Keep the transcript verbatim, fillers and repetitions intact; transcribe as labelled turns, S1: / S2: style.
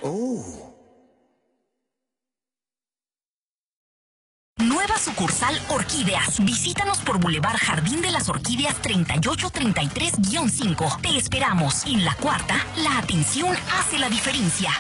S1: Oh.
S2: Nueva sucursal Orquídeas. Visítanos por Boulevard Jardín de las Orquídeas treinta y ocho treinta y tres guión cinco. Te esperamos. En la cuarta, la atención hace la diferencia.